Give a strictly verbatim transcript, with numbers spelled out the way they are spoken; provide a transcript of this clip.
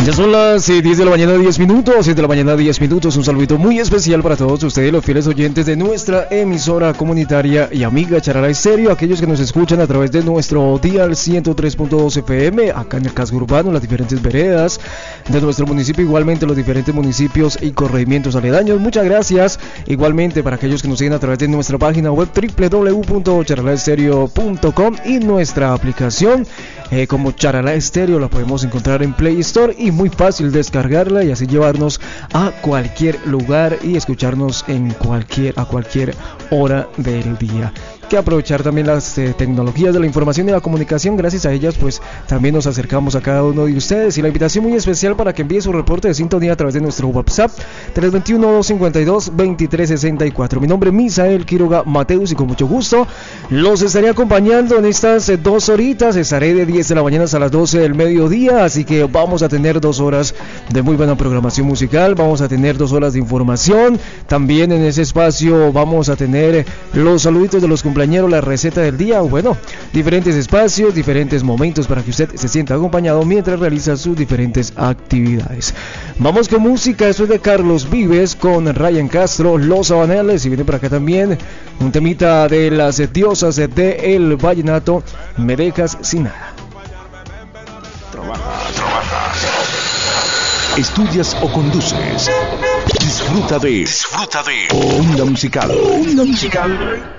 Ya son las eh, diez de la mañana, diez minutos, siete de la mañana, diez minutos. Un saludito muy especial para todos ustedes, los fieles oyentes de nuestra emisora comunitaria y amiga Charalá Estéreo, aquellos que nos escuchan a través de nuestro dial ciento tres punto dos F M, acá en el casco urbano, en las diferentes veredas de nuestro municipio, igualmente los diferentes municipios y corregimientos aledaños. Muchas gracias. Igualmente para aquellos que nos siguen a través de nuestra página web doble u doble u doble u punto charalá estéreo punto com y nuestra aplicación eh, como Charalá Estéreo, la podemos encontrar en Play Store y muy fácil descargarla y así llevarnos a cualquier lugar y escucharnos en cualquier a cualquier hora del día. Que aprovechar también las eh, tecnologías de la información y la comunicación. Gracias a ellas pues también nos acercamos a cada uno de ustedes, y la invitación muy especial para que envíe su reporte de sintonía a través de nuestro WhatsApp tres dos uno, dos cinco dos, dos tres seis cuatro. Mi nombre es Misael Quiroga Mateus y con mucho gusto los estaré acompañando en estas eh, dos horitas. Estaré de diez de la mañana hasta las doce del mediodía, así que vamos a tener dos horas de muy buena programación musical, vamos a tener dos horas de información. También en ese espacio vamos a tener los saluditos de los cumpleaños, la receta del día, bueno, diferentes espacios, diferentes momentos para que usted se sienta acompañado mientras realiza sus diferentes actividades. Vamos con música, esto es de Carlos Vives con Ryan Castro, Los Sabanales, y viene por acá también un temita de las diosas de el vallenato, Me dejas sin nada. Trabaja, trabaja. Estudias o conduces. Disfruta de, disfruta de Onda Musical. Onda Musical.